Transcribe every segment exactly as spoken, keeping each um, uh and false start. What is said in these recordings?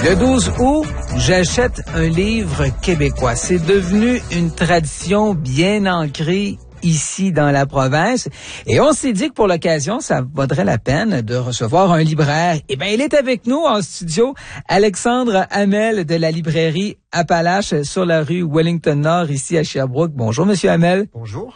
Le douze août, j'achète un livre québécois. C'est devenu une tradition bien ancrée ici dans la province. Et on s'est dit que pour l'occasion, ça vaudrait la peine de recevoir un libraire. Eh bien, il est avec nous en studio, Alexandre Hamel de la librairie Appalache sur la rue Wellington-Nord, ici à Sherbrooke. Bonjour, Monsieur Hamel. Bonjour.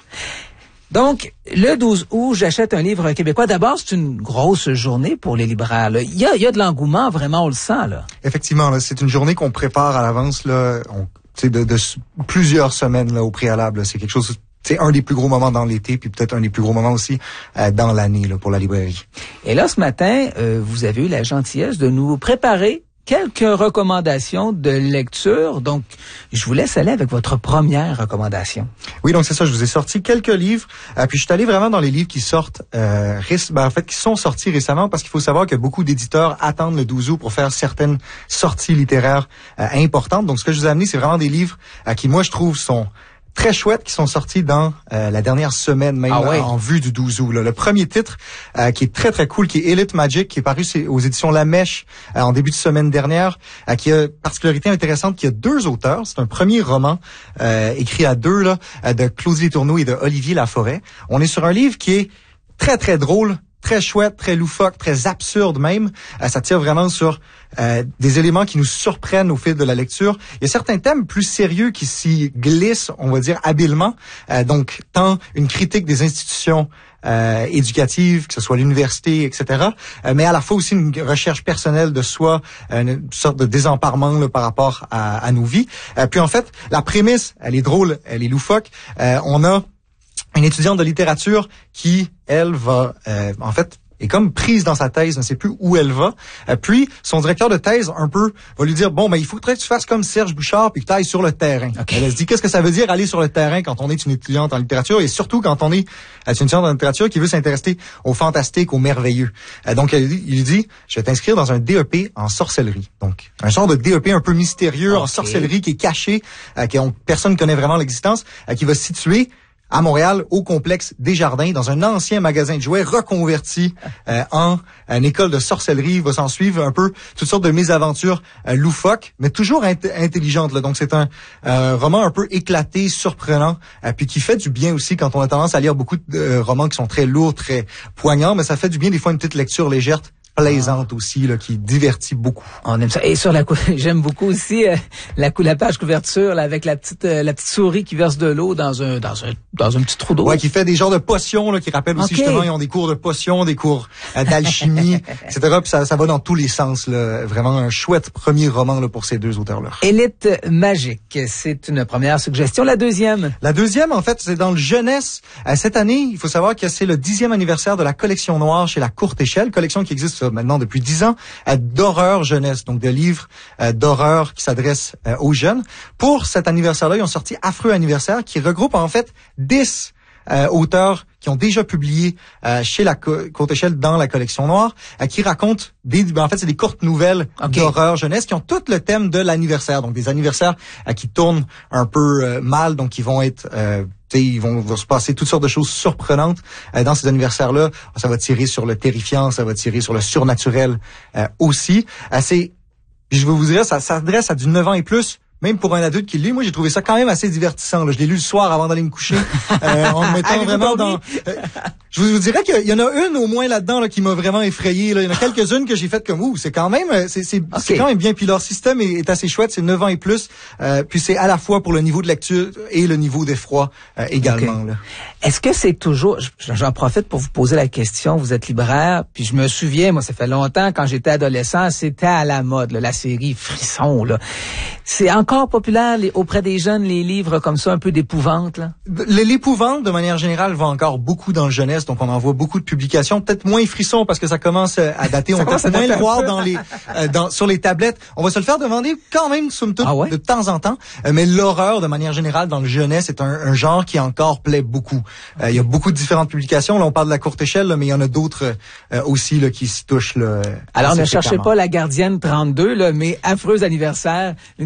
Donc, le douze août, j'achète un livre québécois. D'abord, c'est une grosse journée pour les libraires. Là. Il y a, il y a de l'engouement, vraiment, on le sent. Là. Effectivement, là, c'est une journée qu'on prépare à l'avance, là, on, de, de plusieurs semaines là, au préalable. Là. C'est quelque chose, c'est un des plus gros moments dans l'été, puis peut-être un des plus gros moments aussi euh, dans l'année là, pour la librairie. Et là, ce matin, euh, vous avez eu la gentillesse de nous préparer quelques recommandations de lecture. Donc, je vous laisse aller avec votre première recommandation. Oui, donc c'est ça. Je vous ai sorti quelques livres. Euh, puis je suis allé vraiment dans les livres qui sortent, euh, réc- ben, en fait, qui sont sortis récemment, parce qu'il faut savoir que beaucoup d'éditeurs attendent le douze août pour faire certaines sorties littéraires euh, importantes. Donc, ce que je vous ai amené, c'est vraiment des livres euh, qui, moi, je trouve, sont très chouettes, qui sont sortis dans euh, la dernière semaine même ah ouais. en vue du douze août. Là. Le premier titre euh, qui est très très cool, qui est Elite Magic, qui est paru aux éditions La Mèche euh, en début de semaine dernière, euh, qui a une particularité intéressante, qui a deux auteurs. C'est un premier roman euh, écrit à deux là, de Claudie Letourneau et de Olivier Laforêt. On est sur un livre qui est très très drôle, très chouette, très loufoque, très absurde même. Euh, ça tire vraiment sur euh, des éléments qui nous surprennent au fil de la lecture. Il y a certains thèmes plus sérieux qui s'y glissent, on va dire, habilement. Euh, donc, tant une critique des institutions euh, éducatives, que ce soit l'université, et cetera, euh, mais à la fois aussi une recherche personnelle de soi, une sorte de désemparement là, par rapport à, à nos vies. Euh, puis en fait, la prémisse, elle est drôle, elle est loufoque. Euh, on a une étudiante de littérature qui, elle, va, euh, en fait, est comme prise dans sa thèse, ne sait plus où elle va. Euh, puis, son directeur de thèse, un peu, va lui dire, bon, ben, il faudrait que tu fasses comme Serge Bouchard puis que tu ailles sur le terrain. Okay. Elle, elle se dit, qu'est-ce que ça veut dire aller sur le terrain quand on est une étudiante en littérature et surtout quand on est une étudiante en littérature qui veut s'intéresser au fantastique, au merveilleux. Euh, donc, elle, il lui dit, je vais t'inscrire dans un D E P en sorcellerie. Donc, un genre de D E P un peu mystérieux okay. en sorcellerie qui est caché, euh, que personne ne connaît vraiment l'existence, euh, qui va se situer à Montréal, au complexe Desjardins, dans un ancien magasin de jouets reconverti euh, en une école de sorcellerie. Il va s'en suivre un peu toutes sortes de mésaventures euh, loufoques, mais toujours int- intelligentes. Là. Donc, c'est un euh, roman un peu éclaté, surprenant, euh, puis qui fait du bien aussi quand on a tendance à lire beaucoup de euh, romans qui sont très lourds, très poignants, mais ça fait du bien des fois une petite lecture légère, plaisante aussi, là, qui divertit beaucoup. On aime ça. Et sur la cou- j'aime beaucoup aussi euh, la, cou- la page couverture là, avec la petite euh, la petite souris qui verse de l'eau dans un dans un dans un petit trou d'eau. Ouais, qui fait des genres de potions là, qui rappellent aussi okay. justement ils ont des cours de potions, des cours euh, d'alchimie, et cetera. Puis ça ça va dans tous les sens là. Vraiment un chouette premier roman là pour ces deux auteurs là. Élite magique, c'est une première suggestion. La deuxième. La deuxième en fait c'est dans le jeunesse. Euh, cette année, il faut savoir que c'est le dixième anniversaire de la collection noire chez La Courte Échelle, collection qui existe maintenant depuis dix ans, euh, d'horreur jeunesse, donc de livres euh, d'horreur qui s'adressent euh, aux jeunes. Pour cet anniversaire-là, ils ont sorti Affreux Anniversaire, qui regroupe en fait dix euh, auteurs qui ont déjà publié euh, chez La Co- Courte Échelle dans la collection noire, euh, qui racontent des, ben, en fait, c'est des courtes nouvelles okay. d'horreur jeunesse qui ont tout le thème de l'anniversaire, donc des anniversaires euh, qui tournent un peu euh, mal, donc qui vont être euh, T'sais, ils vont, vont se passer toutes sortes de choses surprenantes euh, dans ces anniversaires-là. Ça va tirer sur le terrifiant, ça va tirer sur le surnaturel euh, aussi. Euh, c'est, je vais vous dire, ça, ça s'adresse à du neuf ans et plus. Même pour un adulte qui le lit, moi j'ai trouvé ça quand même assez divertissant. Là. Je l'ai lu le soir avant d'aller me coucher, euh, en me mettant vraiment dans. Euh, je vous, vous dirais qu'il y en a une au moins là-dedans là, qui m'a vraiment effrayé. Là. Il y en a quelques-unes que j'ai faites comme ouh, c'est quand même, c'est c'est, okay. c'est quand même bien. Puis leur système est, est assez chouette. C'est neuf ans et plus. Euh, puis c'est à la fois pour le niveau de lecture et le niveau d'effroi euh, également. Okay. Là. Est-ce que c'est toujours, j'en profite pour vous poser la question. Vous êtes libraire, puis je me souviens, moi ça fait longtemps quand j'étais adolescent, c'était à la mode là, la série Frisson là. C'est encore populaire les, auprès des jeunes, les livres comme ça, un peu d'épouvante, là? L'épouvante, de manière générale, va encore beaucoup dans le jeunesse, donc on en voit beaucoup de publications. Peut-être moins Frisson, parce que ça commence à dater. On peut moins le voir dans les, euh, dans, sur les tablettes. On va se le faire demander quand même, somme toute, ah ouais? de temps en temps. Euh, mais l'horreur, de manière générale, dans le jeunesse, est un, un genre qui encore plaît beaucoup. Euh, il y a beaucoup de différentes publications. Là, on parle de La Courte Échelle, là, mais il y en a d'autres euh, aussi là, qui s'y touchent. Là, alors, ne cherchez pas La Gardienne trente-deux, là, mais Affreux Anniversaire, une série de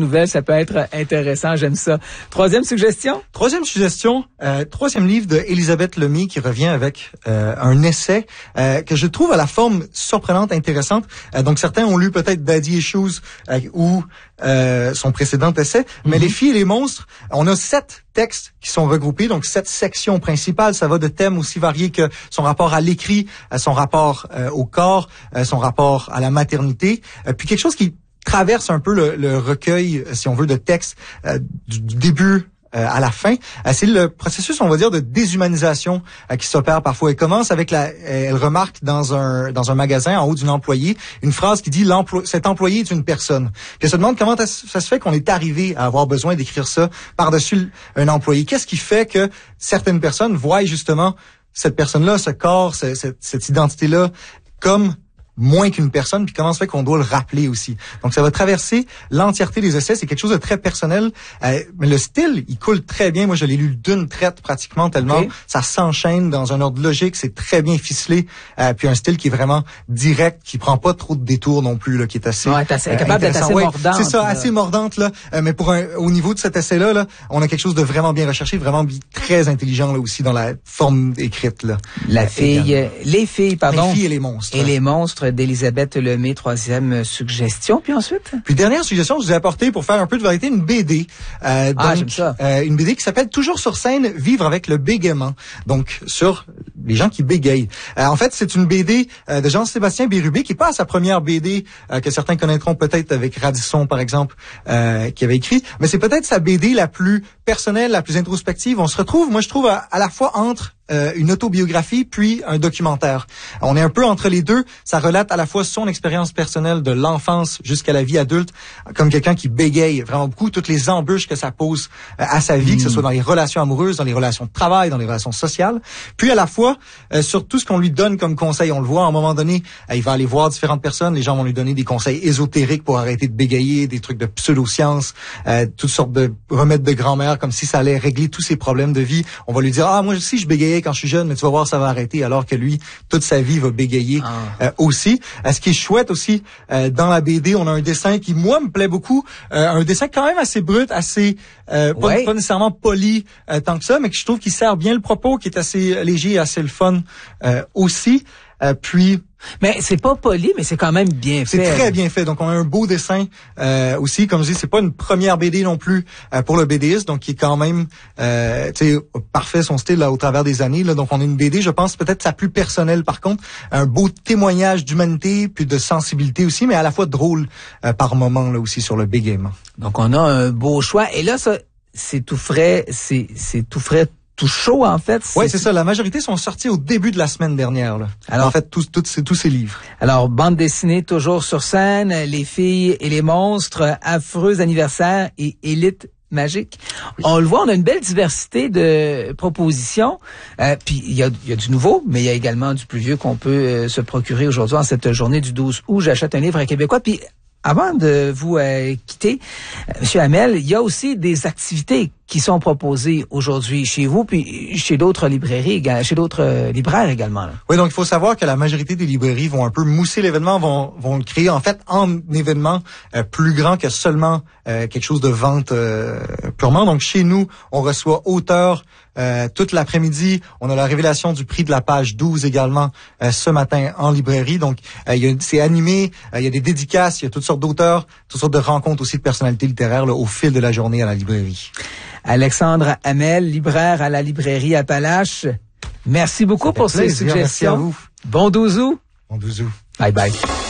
nouvelles, ça peut être intéressant, j'aime ça. Troisième suggestion? Troisième suggestion, euh, troisième livre de Elisabeth Lemay qui revient avec euh, un essai euh, que je trouve à la forme surprenante, intéressante. Euh, donc certains ont lu peut-être Daddy Issues euh, ou euh, son précédent essai, mm-hmm. mais Les filles et les monstres, on a sept textes qui sont regroupés, donc sept sections principales. Ça va de thèmes aussi variés que son rapport à l'écrit, son rapport euh, au corps, euh, son rapport à la maternité, euh, puis quelque chose qui traverse un peu le, le recueil, si on veut, de textes euh, du, du début Euh, à la fin. Euh, c'est le processus, on va dire, de déshumanisation euh, qui s'opère parfois. Elle commence avec la, elle remarque dans un dans un magasin en haut d'une employée une phrase qui dit l'emploi, cet employé est une personne. Puis elle se demande comment ça se fait qu'on est arrivé à avoir besoin d'écrire ça par-dessus un employé. Qu'est-ce qui fait que certaines personnes voient justement cette personne-là, ce corps, ce, cette, cette identité-là comme moins qu'une personne, puis comment ça fait qu'on doit le rappeler aussi. Donc, ça va traverser l'entièreté des essais. C'est quelque chose de très personnel. Euh, mais le style, il coule très bien. Moi, je l'ai lu d'une traite pratiquement tellement okay. ça s'enchaîne dans un ordre logique. C'est très bien ficelé. Euh, puis un style qui est vraiment direct, qui prend pas trop de détours non plus, là, qui est assez, ouais, assez euh, capable d'être assez ouais, mordante. C'est ça, là. assez mordante là. Euh, mais pour un, au niveau de cet essai-là, là, on a quelque chose de vraiment bien recherché, vraiment bien, très intelligent là aussi dans la forme écrite là. La euh, fille, euh, les filles, pardon. Les filles et les monstres. Et les monstres d'Elisabeth Lemay, troisième suggestion. Puis ensuite? Puis dernière suggestion, je vous ai apporté pour faire un peu de variété une B D. Euh, ah, donc, j'aime ça. Euh, une B D qui s'appelle Toujours sur scène, vivre avec le bégaiement. Donc, sur les gens qui bégayent. Euh, en fait, c'est une B D euh, de Jean-Sébastien Bérubé qui est pas à sa première B D euh, que certains connaîtront peut-être avec Radisson, par exemple, euh, qui avait écrit. Mais c'est peut-être sa B D la plus personnelle, la plus introspective. On se retrouve, moi je trouve, à, à la fois entre Euh, une autobiographie puis un documentaire. On est un peu entre les deux. Ça relate à la fois son expérience personnelle de l'enfance jusqu'à la vie adulte, comme quelqu'un qui bégaye vraiment beaucoup, toutes les embûches que ça pose euh, à sa vie, mmh. que ce soit dans les relations amoureuses, dans les relations de travail, dans les relations sociales. Puis à la fois, euh, sur tout ce qu'on lui donne comme conseil. On le voit à un moment donné, euh, il va aller voir différentes personnes, les gens vont lui donner des conseils ésotériques pour arrêter de bégayer, des trucs de pseudosciences, euh, toutes sortes de remèdes de grand-mère, comme si ça allait régler tous ses problèmes de vie. On va lui dire, ah, moi aussi, je bégayais quand je suis jeune, mais tu vas voir, ça va arrêter, alors que lui, toute sa vie, va bégayer ah. euh, aussi. Euh, ce qui est chouette aussi, euh, dans la B D, on a un dessin qui, moi, me plaît beaucoup. Euh, un dessin quand même assez brut, assez, euh, pas, ouais. pas nécessairement poli euh, tant que ça, mais que je trouve qu'il sert bien le propos, qui est assez léger, assez le fun euh, aussi. Euh, puis... Mais c'est pas poli, mais c'est quand même bien fait. C'est très bien fait. Donc, on a un beau dessin euh, aussi. Comme je dis, c'est pas une première B D non plus euh, pour le BDiste, donc qui est quand même euh, tu sais, parfait son style là, au travers des années. Là. Donc, on a une B D, je pense, peut-être sa plus personnelle par contre. Un beau témoignage d'humanité puis de sensibilité aussi, mais à la fois drôle euh, par moment là aussi sur le bégaiement. Donc, on a un beau choix. Et là, ça, c'est tout frais, c'est, c'est tout frais. Tout chaud, en fait. Oui, c'est ça. La majorité sont sortis au début de la semaine dernière. Là. Alors, en fait, tous, tous, tous, tous ces livres. Alors, bande dessinée toujours sur scène, Les filles et les monstres, Affreux anniversaire et Élite magique. Oui. On le voit, on a une belle diversité de propositions. Euh, puis il y a, y a du nouveau, mais il y a également du plus vieux qu'on peut euh, se procurer aujourd'hui en cette journée du douze août. J'achète un livre à Québécois. Puis avant de vous euh, quitter, euh, Monsieur Hamel, il y a aussi des activités qui sont proposées aujourd'hui chez vous, puis chez d'autres librairies, chez d'autres euh, libraires également. Là. Oui, donc il faut savoir que la majorité des librairies vont un peu mousser l'événement, vont vont le créer en fait en événement euh, plus grand que seulement euh, quelque chose de vente euh, purement. Donc chez nous, on reçoit auteurs euh, toute l'après-midi. On a la révélation du prix de la page douze également euh, ce matin en librairie. Donc euh, il y a, c'est animé, euh, il y a des dédicaces, il y a toutes sortes d'auteurs, toutes sortes de rencontres aussi de personnalités littéraires là, au fil de la journée à la librairie. Alexandre Hamel, libraire à la librairie Appalache. Merci beaucoup pour ces suggestions. Merci à vous. Bon douze août. Bon douze août. Bye bye.